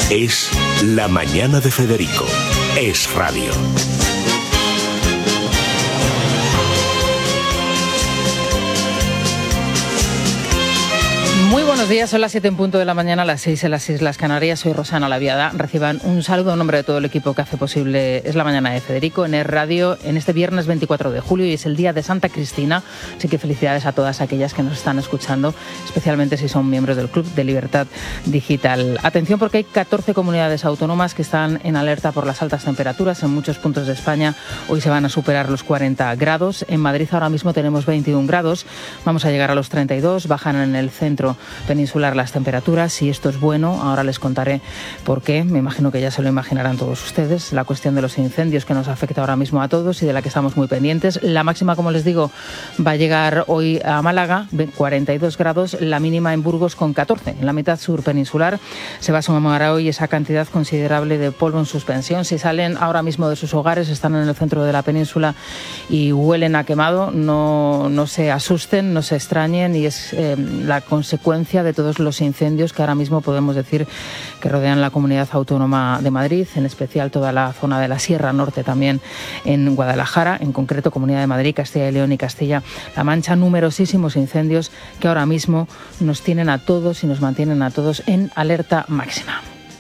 Es La Mañana de Federico. Es radio. Muy buenos días, son las 7 en punto de la mañana, las 6 en las Islas Canarias. Soy Rosana Laviada. Reciban un saludo en nombre de todo el equipo que hace posible Es la Mañana de Federico en Es Radio en este viernes 24 de julio y es el día de Santa Cristina. Así que felicidades a todas aquellas que nos están escuchando, especialmente si son miembros del Club de Libertad Digital. Atención porque hay 14 comunidades autónomas que están en alerta por las altas temperaturas. En muchos puntos de España hoy se van a superar los 40 grados. En Madrid ahora mismo tenemos 21 grados. Vamos a llegar a los 32. Bajan en el centro peninsular las temperaturas y esto es bueno. Ahora les contaré por qué. Me imagino que ya se lo imaginarán todos ustedes. La cuestión de los incendios que nos afecta ahora mismo a todos y de la que estamos muy pendientes. La máxima, como les digo, va a llegar hoy a Málaga, 42 grados. La mínima en Burgos con 14. En la mitad sur peninsular se va a sumar hoy esa cantidad considerable de polvo en suspensión. Si salen ahora mismo de sus hogares, están en el centro de la península y huelen a quemado, no se asusten, no se extrañen y es la consecuencia de todos los incendios que ahora mismo podemos decir que rodean la Comunidad Autónoma de Madrid, en especial toda la zona de la Sierra Norte, también en Guadalajara, en concreto Comunidad de Madrid, Castilla y León y Castilla-La Mancha, numerosísimos incendios que ahora mismo nos tienen a todos y nos mantienen a todos en alerta máxima.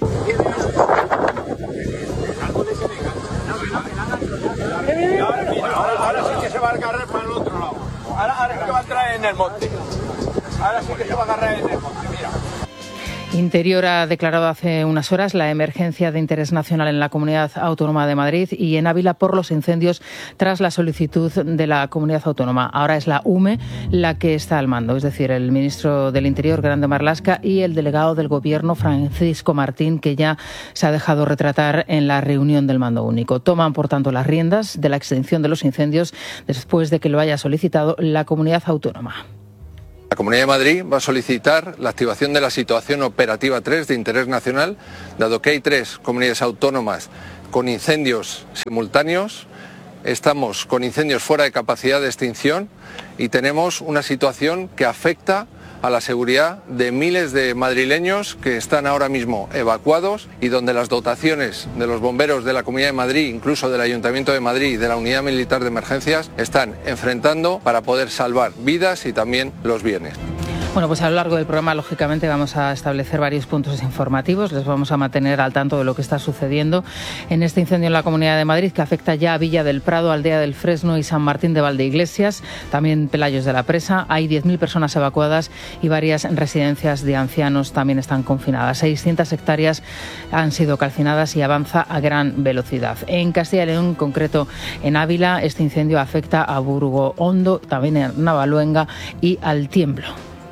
Ahora sí que se va a agarrar para el otro lado. Ahora sí que va a traer en el monte. Ahora sí que se va a agarrar en el monte, mira. Interior ha declarado hace unas horas la emergencia de interés nacional en la Comunidad Autónoma de Madrid y en Ávila por los incendios tras la solicitud de la Comunidad Autónoma. Ahora es la UME la que está al mando, es decir, el ministro del Interior, Grande Marlaska, y el delegado del Gobierno, Francisco Martín, que ya se ha dejado retratar en la reunión del mando único. Toman, por tanto, las riendas de la extinción de los incendios después de que lo haya solicitado la Comunidad Autónoma. La Comunidad de Madrid va a solicitar la activación de la situación operativa 3 de interés nacional, dado que hay 3 comunidades autónomas con incendios simultáneos. Estamos con incendios fuera de capacidad de extinción y tenemos una situación que afecta a la seguridad de miles de madrileños que están ahora mismo evacuados y donde las dotaciones de los bomberos de la Comunidad de Madrid, incluso del Ayuntamiento de Madrid y de la Unidad Militar de Emergencias, están enfrentando para poder salvar vidas y también los bienes. Bueno, pues a lo largo del programa, lógicamente, vamos a establecer varios puntos informativos. Les vamos a mantener al tanto de lo que está sucediendo en este incendio en la Comunidad de Madrid, que afecta ya a Villa del Prado, Aldea del Fresno y San Martín de Valdeiglesias, también Pelayos de la Presa. Hay 10.000 personas evacuadas y varias residencias de ancianos también están confinadas. 600 hectáreas han sido calcinadas y avanza a gran velocidad. En Castilla y León, en concreto en Ávila, este incendio afecta a Burgo Hondo, también en Navaluenga y al Tiemblo.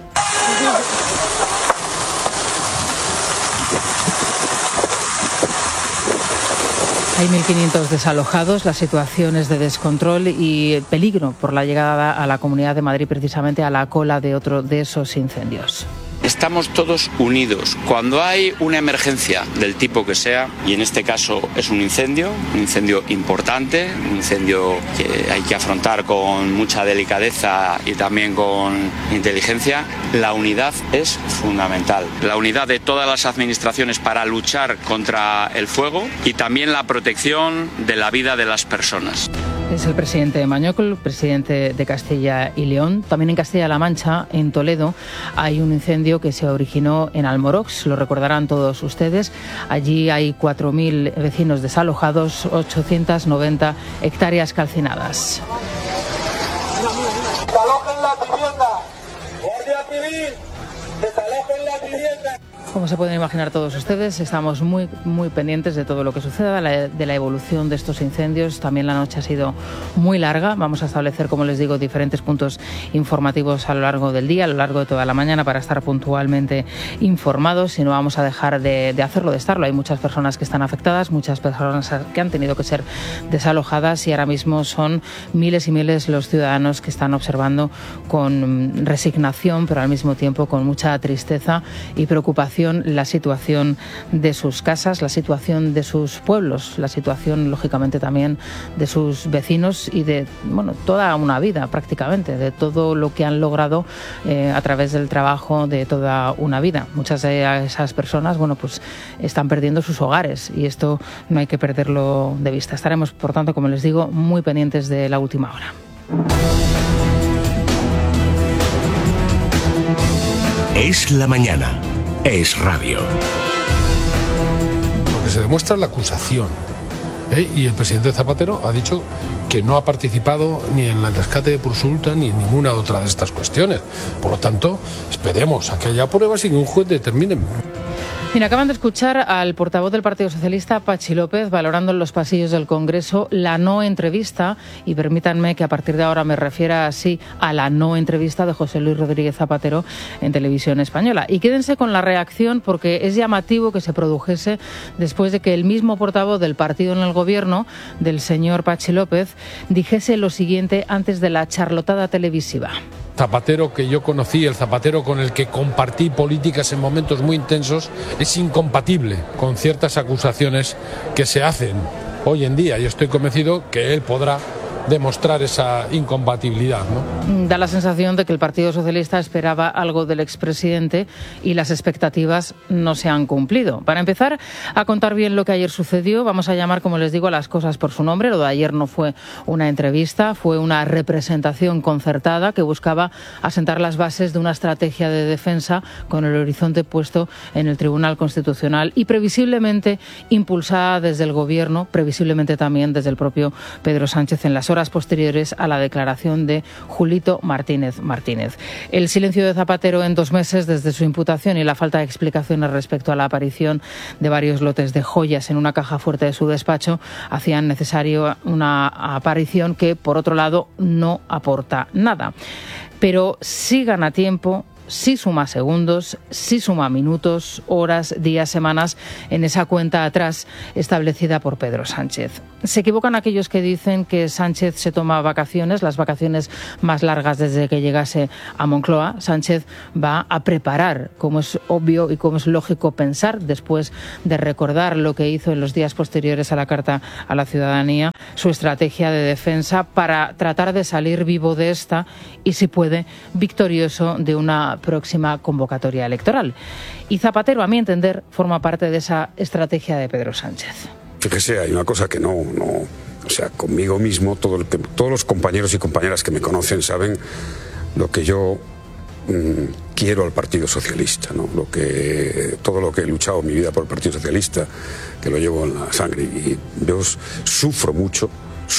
Hay 1.500 desalojados, la situación es de descontrol y peligro por la llegada a la Comunidad de Madrid, precisamente a la cola de otro de esos incendios. Estamos todos unidos. Cuando hay una emergencia del tipo que sea, y en este caso es un incendio importante, un incendio que hay que afrontar con mucha delicadeza y también con inteligencia, la unidad es fundamental. La unidad de todas las administraciones para luchar contra el fuego y también la protección de la vida de las personas. Es el presidente de Mañocol, presidente de Castilla y León. También en Castilla-La Mancha, en Toledo, hay un incendio que se originó en Almorox, lo recordarán todos ustedes. Allí hay 4.000 vecinos desalojados, 890 hectáreas calcinadas. ¡Desalojen la vivienda! ¡Guardia Civil! ¡Desalojen la vivienda! Como se pueden imaginar todos ustedes, estamos muy pendientes de todo lo que suceda, de la evolución de estos incendios. También la noche ha sido muy larga. Vamos a establecer, como les digo, diferentes puntos informativos a lo largo del día, a lo largo de toda la mañana, para estar puntualmente informados. Y no vamos a dejar de hacerlo, de estarlo. Hay muchas personas que están afectadas, muchas personas que han tenido que ser desalojadas y ahora mismo son miles y miles los ciudadanos que están observando con resignación, pero al mismo tiempo con mucha tristeza y preocupación la situación de sus casas, la situación de sus pueblos, la situación, lógicamente, también de sus vecinos y de, bueno, toda una vida prácticamente, de todo lo que han logrado a través del trabajo de toda una vida. Muchas de esas personas, bueno, pues están perdiendo sus hogares y esto no hay que perderlo de vista. Estaremos, por tanto, como les digo, muy pendientes de la última hora. Es la mañana. Es radio. Lo que se demuestra es la acusación. Y el presidente Zapatero ha dicho que no ha participado ni en el rescate de Pursulta ni en ninguna otra de estas cuestiones. Por lo tanto, esperemos a que haya pruebas y que un juez determine. Mira, acaban de escuchar al portavoz del Partido Socialista, Patxi López, valorando en los pasillos del Congreso la no entrevista, y permítanme que a partir de ahora me refiera así a la no entrevista de José Luis Rodríguez Zapatero en Televisión Española. Y quédense con la reacción, porque es llamativo que se produjese después de que el mismo portavoz del partido en el Gobierno, del señor Patxi López, dijese lo siguiente antes de la charlotada televisiva. Zapatero que yo conocí, el Zapatero con el que compartí políticas en momentos muy intensos, es incompatible con ciertas acusaciones que se hacen hoy en día. Yo estoy convencido que él podrá demostrar esa incompatibilidad, ¿no? Da la sensación de que el Partido Socialista esperaba algo del expresidente y las expectativas no se han cumplido. Para empezar a contar bien lo que ayer sucedió, vamos a llamar, como les digo, a las cosas por su nombre. Lo de ayer no fue una entrevista, fue una representación concertada que buscaba asentar las bases de una estrategia de defensa con el horizonte puesto en el Tribunal Constitucional y previsiblemente impulsada desde el Gobierno, previsiblemente también desde el propio Pedro Sánchez en las horas posteriores a la declaración de Julito Martínez. El silencio de Zapatero en 2 meses desde su imputación y la falta de explicaciones respecto a la aparición de varios lotes de joyas en una caja fuerte de su despacho hacían necesario una aparición que, por otro lado, no aporta nada. Pero sí gana tiempo, sí suma segundos, sí suma minutos, horas, días, semanas en esa cuenta atrás establecida por Pedro Sánchez. Se equivocan aquellos que dicen que Sánchez se toma vacaciones, las vacaciones más largas desde que llegase a Moncloa. Sánchez va a preparar, como es obvio y como es lógico pensar, después de recordar lo que hizo en los días posteriores a la Carta a la Ciudadanía, su estrategia de defensa para tratar de salir vivo de esta y, si puede, victorioso de una próxima convocatoria electoral. Y Zapatero, a mi entender, forma parte de esa estrategia de Pedro Sánchez. Fíjese, hay una cosa que no, o sea, conmigo mismo, todos los compañeros y compañeras que me conocen saben lo que yo quiero al Partido Socialista, ¿no? Todo lo que he luchado en mi vida por el Partido Socialista, que lo llevo en la sangre, y yo sufro mucho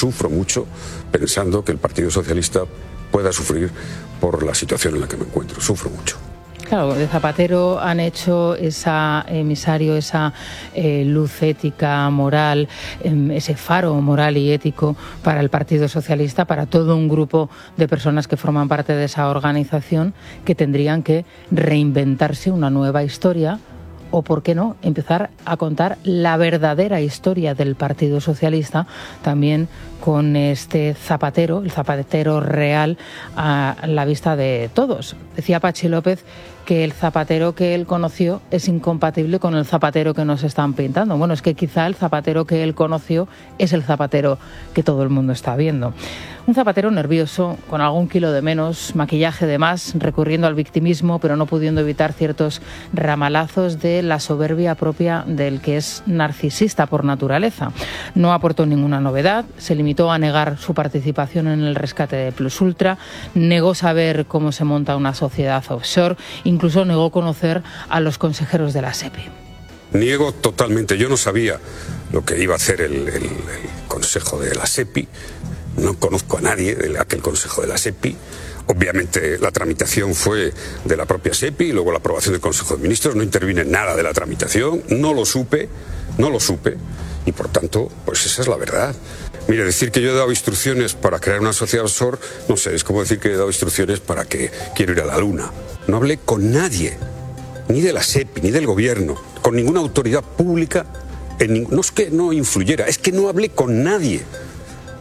pensando que el Partido Socialista pueda sufrir por la situación en la que me encuentro. Sufro mucho. Claro, de Zapatero han hecho esa emisario, esa luz ética, moral, ese faro moral y ético para el Partido Socialista, para todo un grupo de personas que forman parte de esa organización, que tendrían que reinventarse una nueva historia o, ¿por qué no?, empezar a contar la verdadera historia del Partido Socialista, también con este Zapatero, el Zapatero real, a la vista de todos. Decía Patxi López que el Zapatero que él conoció es incompatible con el Zapatero que nos están pintando. Bueno, es que quizá el Zapatero que él conoció es el Zapatero que todo el mundo está viendo. Un Zapatero nervioso, con algún kilo de menos, maquillaje de más, recurriendo al victimismo, pero no pudiendo evitar ciertos ramalazos de la soberbia propia del que es narcisista por naturaleza. No aportó ninguna novedad, se limitó a negar su participación en el rescate de Plusultra, negó saber cómo se monta una sociedad offshore, incluso negó conocer a los consejeros de la SEPI. Niego totalmente, yo no sabía lo que iba a hacer el consejo de la SEPI. No conozco a nadie de aquel consejo de la SEPI. Obviamente la tramitación fue de la propia SEPI y luego la aprobación del Consejo de Ministros. No intervine en nada de la tramitación, no lo supe y por tanto, pues esa es la verdad. Mire, decir que yo he dado instrucciones para crear una sociedad offshore, no sé, es como decir que he dado instrucciones para que quiero ir a la Luna. No hablé con nadie, ni de la SEPI, ni del Gobierno, con ninguna autoridad pública, no es que no influyera, es que no hablé con nadie.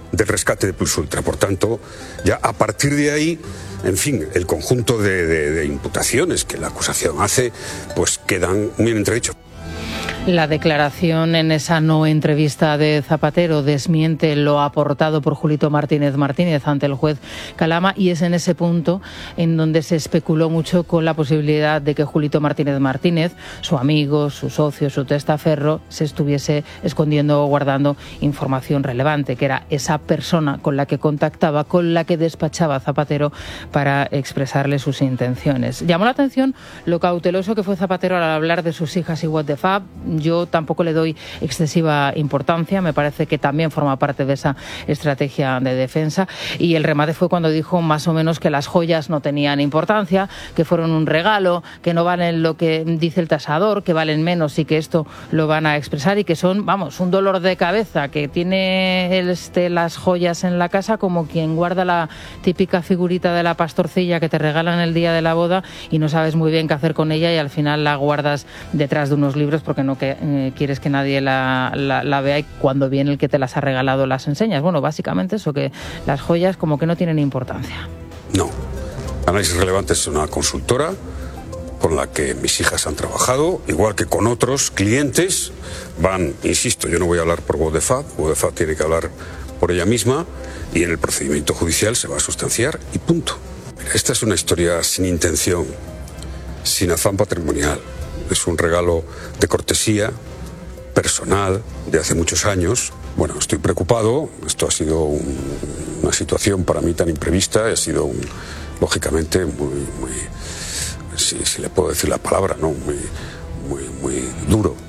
del rescate de Plus Ultra. Por tanto, ya a partir de ahí, en fin, el conjunto de imputaciones que la acusación hace, pues quedan muy en entredicho. La declaración en esa no entrevista de Zapatero desmiente lo aportado por Julito Martínez ante el juez Calama, y es en ese punto en donde se especuló mucho con la posibilidad de que Julito Martínez, su amigo, su socio, su testaferro, se estuviese escondiendo o guardando información relevante, que era esa persona con la que contactaba, con la que despachaba Zapatero para expresarle sus intenciones. Llamó la atención lo cauteloso que fue Zapatero al hablar de sus hijas y what the fuck. Yo tampoco le doy excesiva importancia, me parece que también forma parte de esa estrategia de defensa, y el remate fue cuando dijo más o menos que las joyas no tenían importancia, que fueron un regalo, que no valen lo que dice el tasador, que valen menos y que esto lo van a expresar y que son, vamos, un dolor de cabeza, que tiene las joyas en la casa como quien guarda la típica figurita de la pastorcilla que te regalan el día de la boda y no sabes muy bien qué hacer con ella y al final la guardas detrás de unos libros porque no quieres que nadie la vea, y cuando viene el que te las ha regalado las enseñas. Bueno, básicamente eso, que las joyas como que no tienen importancia. No. Análisis Relevantes es una consultora con la que mis hijas han trabajado, igual que con otros clientes. Insisto, yo no voy a hablar por Vodefab tiene que hablar por ella misma, y en el procedimiento judicial se va a sustanciar y punto. Mira, esta es una historia sin intención, sin afán patrimonial. Es un regalo de cortesía personal de hace muchos años. Bueno, estoy preocupado. Esto ha sido una situación para mí tan imprevista. Ha sido, lógicamente, muy si le puedo decir la palabra, ¿no? Muy duro.